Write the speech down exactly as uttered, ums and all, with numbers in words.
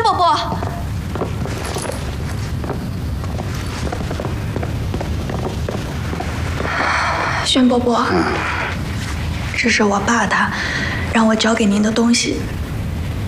伯伯。轩伯伯， 嗯， 这是我爸他让我交给您的东西，